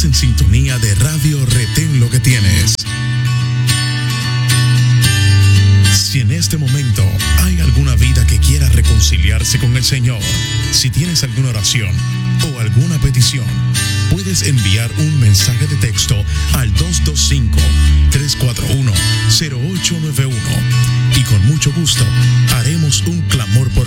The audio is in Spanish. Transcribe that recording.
en sintonía de Radio Retén Lo que Tienes. Si en este momento hay alguna vida que quiera reconciliarse con el Señor, si tienes alguna oración o alguna petición, puedes enviar un mensaje de texto al 225-341-0891 y con mucho gusto haremos un clamor por